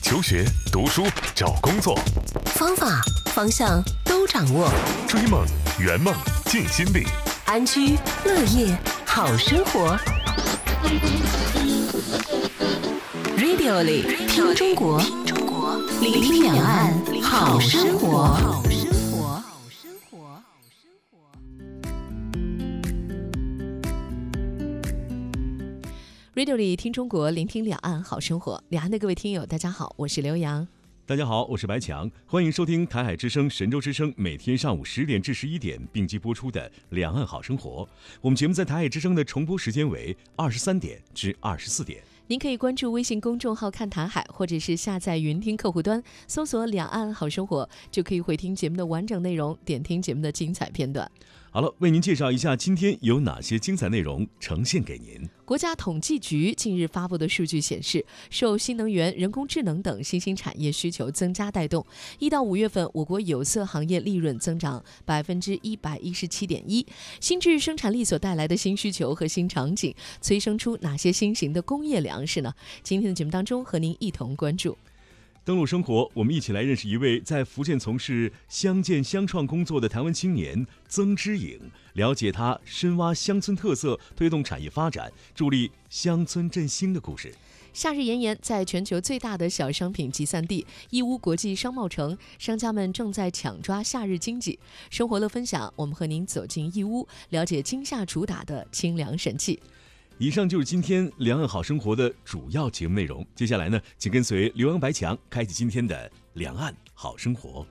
求学、读书、找工作， 方法、方向都掌握。 追梦、圆梦、尽心力， 安居乐业好生活。Radio 里听中国，聆听两岸好生活。Radio 里听中国，聆听两岸好生活。两岸的各位听友，大家好，我是刘洋。 大家好，我是白强，欢迎收听台海之声、神州之声每天上午10点至11点并机播出的《两岸好生活》。我们节目在台海之声的重播时间为23点至24点。 您可以关注微信公众号看台海，或者是下载云听客户端，搜索两岸好生活，就可以回听节目的完整内容，点听节目的精彩片段。 好了，为您介绍一下今天有哪些精彩内容呈现给您。 国家统计局近日发布的数据显示，受新能源、人工智能等新兴产业需求增加带动，1到5月份我国有色行业利润增长117.1%。新质生产力所带来的新需求和新场景，催生出哪些新型的工业粮食呢？今天的节目当中和您一同关注。 登陆生活，我们一起来认识一位在福建从事乡建乡创工作的台湾青年曾之颖，了解他深挖乡村特色，推动产业发展，助力乡村振兴的故事。 夏日炎炎，在全球最大的小商品集散地义乌国际商贸城，商家们正在抢抓夏日经济。生活乐分享，我们和您走进义乌，了解今夏主打的清凉神器。 以上就是今天两岸好生活的主要节目内容。接下来呢，请跟随刘洋白强开启今天的两岸好生活。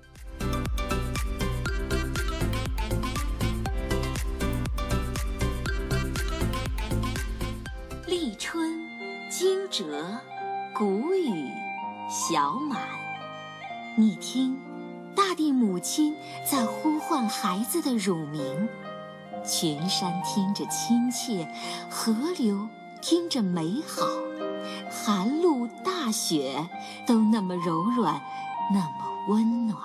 立春惊蛰，谷雨小满。你听，大地母亲在呼唤孩子的乳名。群山听着亲切，河流听着美好，寒露大雪都那么柔软，那么温暖。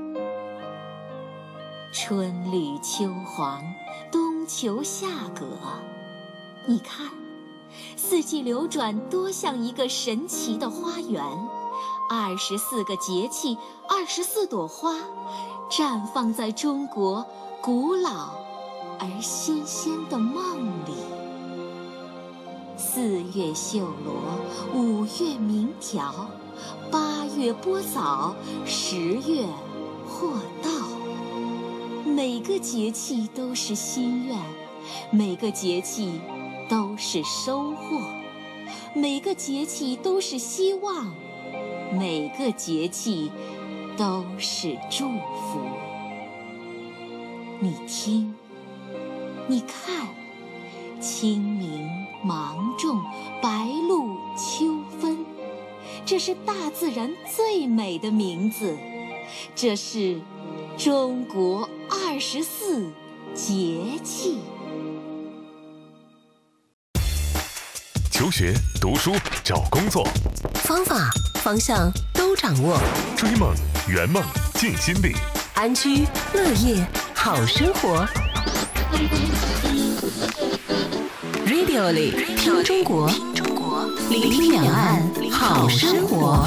春绿秋黄，冬秋夏隔。你看，四季流转，多像一个神奇的花园。24个节气，24朵花，绽放在中国古老而新鲜的梦里。4月绣罗，5月鸣条，8月播枣，10月获稻。每个节气都是心愿，每个节气都是收获，每个节气都是希望，每个节气都是祝福。你听，你看，清明、芒种、白露、秋分，这是大自然最美的名字，这是中国24节气。 求学、读书、找工作， 方法、方向都掌握。 追梦、圆梦、尽心力， 安居乐业好生活。Radio 里听中国，聆听两岸好生活。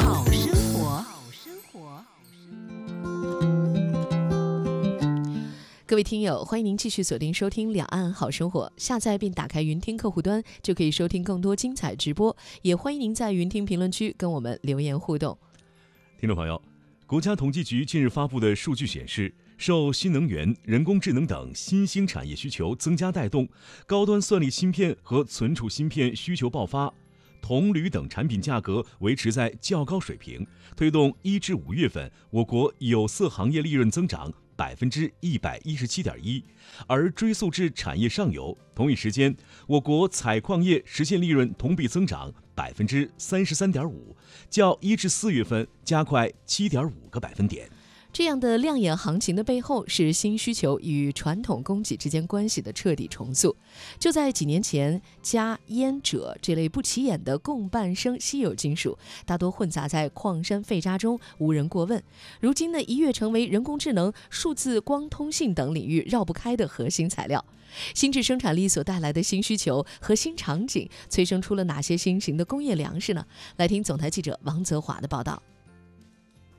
各位听友，欢迎您继续锁定收听两岸好生活，下载并打开云听客户端，就可以收听更多精彩直播，也欢迎您在云听评论区跟我们留言互动。 听众朋友，国家统计局近日发布的数据显示，受新能源、人工智能等新兴产业需求增加带动，高端算力芯片和存储芯片需求爆发，铜、铝等产品价格维持在较高水平，推动1至5月份我国有色行业利润增长117.1%。而追溯至产业上游，同一时间，我国采矿业实现利润同比增长33.5%，较1至4月份加快7.5个百分点。 这样的亮眼行情的背后，是新需求与传统供给之间关系的彻底重塑。就在几年前，镓、烟、锗这类不起眼的共伴生稀有金属，大多混杂在矿山废渣中，无人过问。如今呢，一跃成为人工智能、数字光通信等领域绕不开的核心材料。新质生产力所带来的新需求和新场景，催生出了哪些新型的工业粮食呢？来听总台记者王泽华的报道。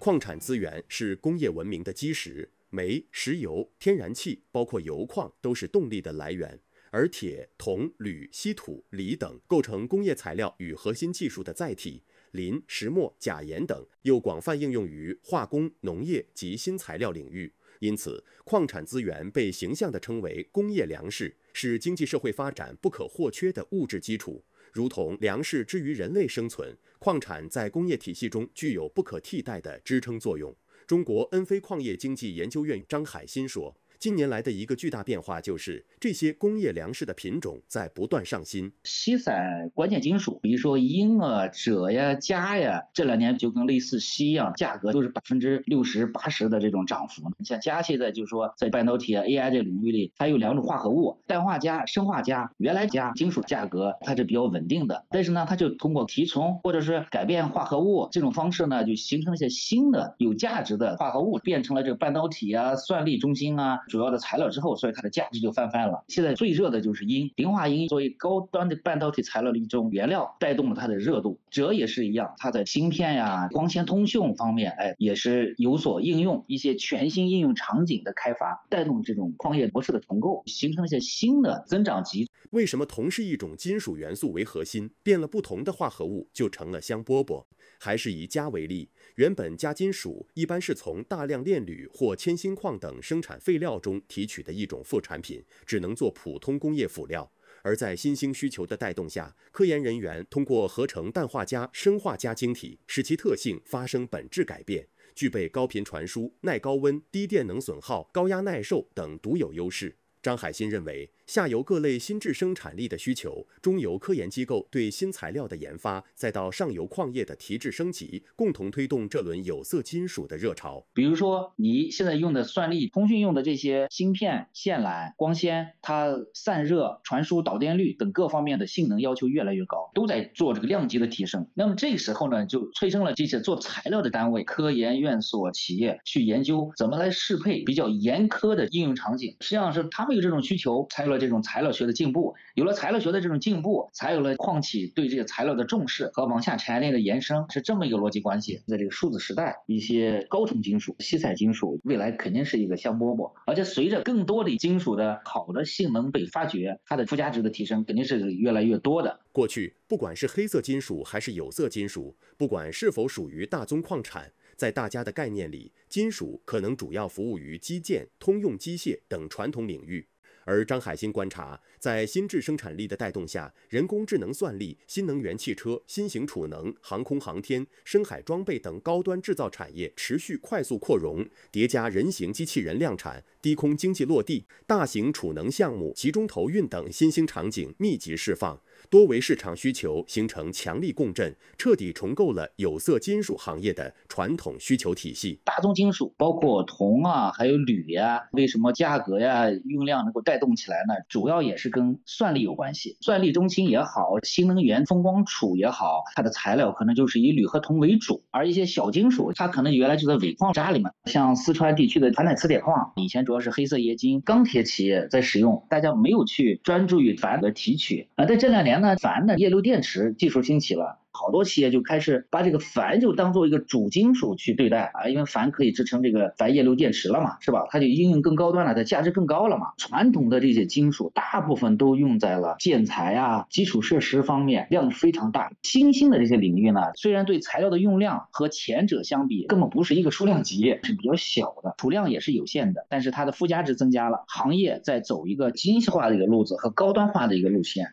矿产资源是工业文明的基石，煤、石油、天然气，包括油矿，都是动力的来源。而铁、铜、铝、稀土、锂等构成工业材料与核心技术的载体，磷、石墨、钾盐等又广泛应用于化工、农业及新材料领域。因此，矿产资源被形象地称为工业粮食，是经济社会发展不可或缺的物质基础。如同粮食之于人类生存，矿产在工业体系中具有不可替代的支撑作用。中国恩菲矿业经济研究院张海新说，近年来的一个巨大变化就是这些工业粮食的品种在不断上新。 稀散关键金属，比如说铟啊、锗呀、镓呀，这2年就跟类似锡一样，价格都是60%、80%的这种涨幅。像镓现在就是说在半导体啊、AI 这个领域里，它有2种化合物，氮化镓、砷化镓。原来镓金属价格它是比较稳定的，但是呢，它就通过提纯或者是改变化合物这种方式呢，就形成一些新的有价值的化合物，变成了这个半导体啊、算力中心啊主要的材料之后，所以它的价值就翻番了。现在最热的就是铟，磷化铟作为高端的半导体材料的一种原料，带动了它的热度。锗也是一样，它在芯片呀、光纤通讯方面，也是有所应用，一些全新应用场景的开发，带动这种矿业模式的重构，形成一些新的增长极。 为什么同是一种金属元素为核心，变了不同的化合物就成了香饽饽？还是以镓为例，原本镓金属一般是从大量炼铝或铅锌矿等生产废料中提取的一种副产品，只能做普通工业辅料。而在新兴需求的带动下，科研人员通过合成氮化镓、砷化镓晶体，使其特性发生本质改变，具备高频传输、耐高温、低电能损耗、高压耐受等独有优势。张海新认为，下游各类新质生产力的需求，中游科研机构对新材料的研发，再到上游矿业的提质升级，共同推动这轮有色金属的热潮。 比如说，你现在用的算力、通讯用的这些芯片、线缆、光纤，它散热、传输、导电率等各方面的性能要求越来越高，都在做这个量级的提升。那么这个时候呢，就催生了这些做材料的单位、科研院所、企业去研究怎么来适配比较严苛的应用场景。实际上是他们有这种需求，才有了这种材料学的进步。有了材料学的这种进步，才有了矿企对这个材料的重视和往下产业链的延伸，是这么一个逻辑关系。在这个数字时代，一些高重金属、稀散金属未来肯定是一个香饽饽，而且随着更多的金属的好的性能被发掘，它的附加值的提升肯定是越来越多的。 过去，不管是黑色金属还是有色金属，不管是否属于大宗矿产，在大家的概念里，金属可能主要服务于基建、通用机械等传统领域。而张海新观察，在新质生产力的带动下，人工智能算力、新能源汽车、新型储能、航空航天、深海装备等高端制造产业持续快速扩容，叠加人形机器人量产、低空经济落地、大型储能项目集中投运等新兴场景密集释放，多维市场需求形成强力共振，彻底重构了有色金属行业的传统需求体系。 大宗金属包括铜啊，还有铝呀，为什么价格呀、用量能够带动起来呢？主要也是跟算力有关系。算力中心也好，新能源风光储也好，它的材料可能就是以铝和铜为主，而一些小金属它可能原来就在尾矿渣里面，像四川地区的钒磁铁矿，以前主要是黑色冶金、钢铁企业在使用，大家没有去专注于钒的提取。在这2年呢，钒的液流电池技术兴起了。好多企业就开始把这个钒就当做一个主金属去对待啊，因为钒可以制成这个钒液流电池了嘛，是吧？它就应用更高端了，它价值更高了嘛。传统的这些金属大部分都用在了建材啊、基础设施方面，量非常大。新兴的这些领域呢，虽然对材料的用量和前者相比根本不是一个数量级，是比较小的，储量也是有限的，但是它的附加值增加了，行业在走一个精细化的一个路子和高端化的一个路线。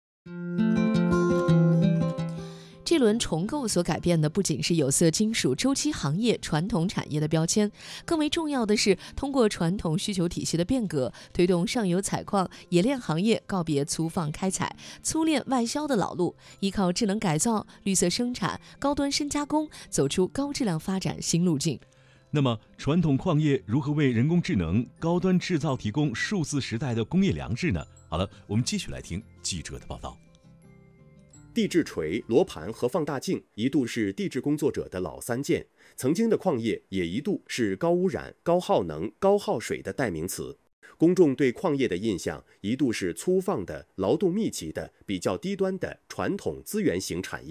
这轮重构所改变的不仅是有色金属周期行业传统产业的标签，更为重要的是通过传统需求体系的变革，推动上游采矿、冶炼行业告别粗放开采、粗炼外销的老路，依靠智能改造、绿色生产、高端深加工，走出高质量发展新路径。 那么，传统矿业如何为人工智能、高端制造提供数字时代的工业粮食呢？好了，我们继续来听记者的报道。 地质锤、罗盘和放大镜一度是地质工作者的老三件，曾经的矿业也一度是高污染、高耗能、高耗水的代名词。公众对矿业的印象一度是粗放的、劳动密集的、比较低端的传统资源型产业。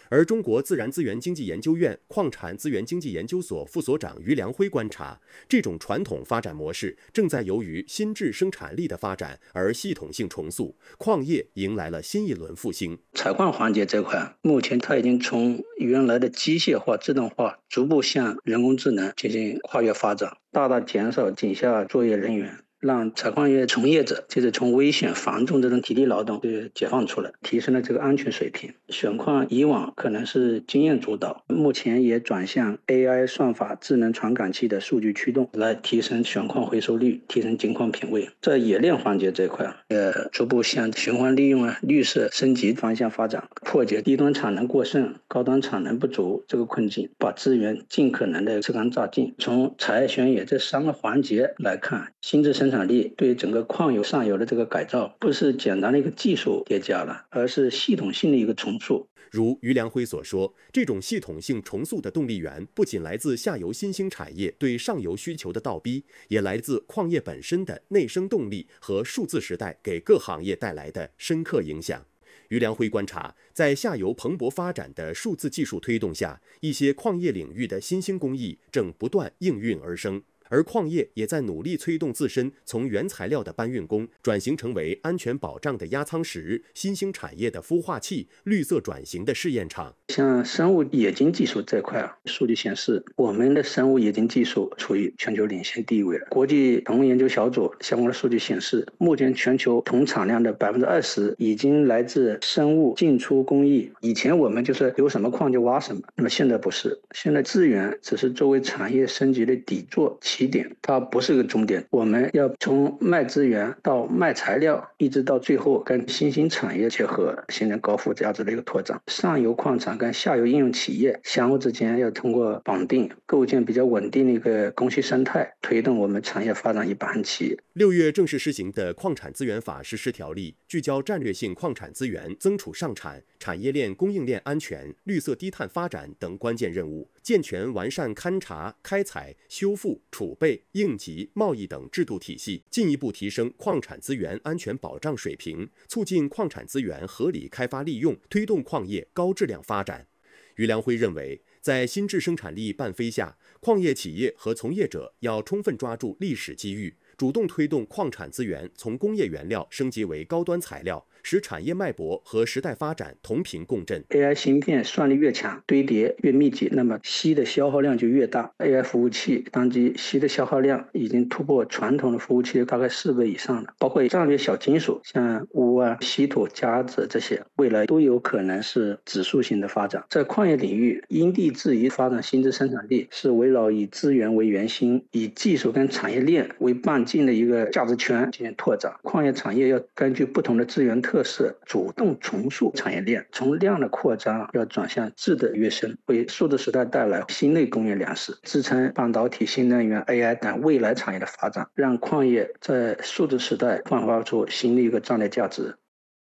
而中国自然资源经济研究院矿产资源经济研究所副所长于良辉观察，这种传统发展模式正在由于新质生产力的发展而系统性重塑，矿业迎来了新一轮复兴。 采矿环节这块，目前它已经从原来的机械化、自动化，逐步向人工智能进行跨越发展，大大减少井下作业人员，让采矿业从业者就是从危险繁重这种体力劳动解放出来，提升了这个安全水平。选矿以往可能是经验主导，目前也转向 AI 算法、智能传感器的数据驱动，来提升选矿回收率，提升井矿品位。在冶炼环节这块，逐步向循环利用绿色升级方向发展，破解低端产能过剩、高端产能不足这个困境，把资源尽可能的吃干榨净。从采选冶这3个环节来看，新质生产力对整个矿油上游的这个改造，不是简单的一个技术叠加了，而是系统性的一个重塑。 如于良辉所说，这种系统性重塑的动力源不仅来自下游新兴产业对上游需求的倒逼，也来自矿业本身的内生动力和数字时代给各行业带来的深刻影响。于良辉观察，在下游蓬勃发展的数字技术推动下，一些矿业领域的新兴工艺正不断应运而生。而矿业也在努力催动自身从原材料的搬运工转型成为安全保障的压舱石、新兴产业的孵化器、绿色转型的试验场。 像生物冶金技术这块，数据显示我们的生物冶金技术处于全球领先地位了。国际铜研究小组相关的数据显示，目前全球铜产量的20%已经来自生物进出工艺。以前我们就是有什么矿就挖什么，那么现在不是，现在资源只是作为产业升级的底座起点，它不是个终点。我们要从卖资源到卖材料，一直到最后跟新兴产业结合，形成高附加值的一个拓展。上游矿场跟下游应用企业相互之间要通过绑定，构建比较稳定的一个供需生态，推动我们产业发展一盘棋。 6月正式施行的矿产资源法实施条例，聚焦战略性矿产资源增储上产、产业链供应链安全、绿色低碳发展等关键任务，健全完善勘查、开采、修复、储备、应急、贸易等制度体系，进一步提升矿产资源安全保障水平，促进矿产资源合理开发利用，推动矿业高质量发展。于良辉认为，在新质生产力伴飞下，矿业企业和从业者要充分抓住历史机遇，主动推动矿产资源从工业原料升级为高端材料，使产业脉搏和时代发展同频共振。 AI 芯片算力越强，堆叠越密集，那么硒的消耗量就越大。 AI 服务器当机硒的消耗量已经突破传统的服务器大概4倍以上了。包括战略小金属，像钨啊、稀土、夹子这些，未来都有可能是指数型的发展。在矿业领域，因地制宜发展新质生产力，是围绕以资源为圆心，以技术跟产业链为半径的一个价值圈进行拓展。矿业产业要根据不同的资源特色，主动重塑产业链，从量的扩张要转向质的跃升，为数字时代带来新类工业粮食，支撑半导体、新能源、AI 等未来产业的发展，让矿业在数字时代焕发出新的一个战略价值。